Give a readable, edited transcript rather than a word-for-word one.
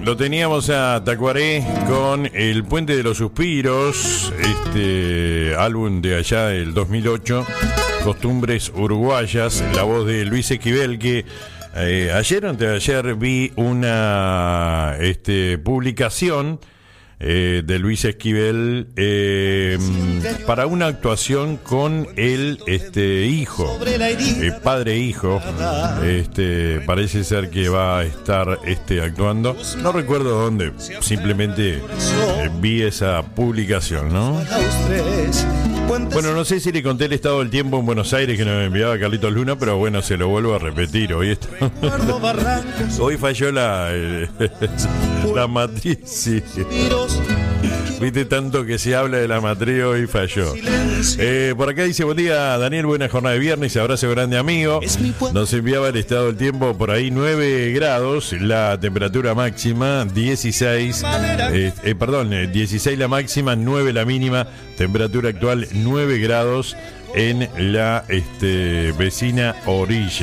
Lo teníamos a Tacuaré con El Puente de los Suspiros, álbum de allá del 2008, Costumbres Uruguayas, la voz de Luis Esquivel, que ayer o anteayer vi una publicación de Luis Esquivel para una actuación con el hijo, padre e hijo. Parece ser que va a estar actuando. No recuerdo dónde, simplemente vi esa publicación, ¿no? Bueno, no sé si le conté el estado del tiempo en Buenos Aires que nos enviaba Carlitos Luna, pero bueno, se lo vuelvo a repetir. Hoy falló la matriz, sí. Viste tanto que se habla de la matriz, hoy falló. Por acá dice: buen día, Daniel, buena jornada de viernes, abrazo grande, amigo. Nos enviaba el estado del tiempo por ahí, 9 grados, la temperatura máxima, 16 la máxima, 9 la mínima, temperatura actual 9 grados en la vecina orilla.